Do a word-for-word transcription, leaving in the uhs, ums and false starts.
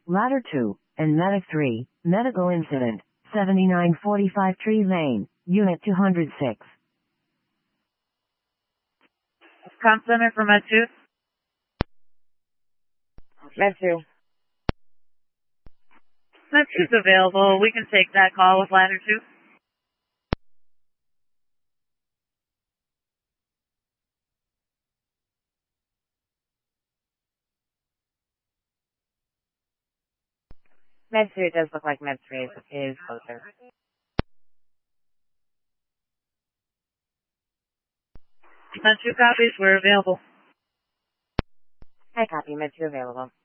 Ladder two, and Medic three, medical incident, seventy-nine forty-five Tree Lane, Unit two hundred six. Com Center for Med two. Med two. Med two's available. We can take that call with Ladder two. Med two, it does look like Med three is, is closer. Med two copies, we're available. I copy, Med two available.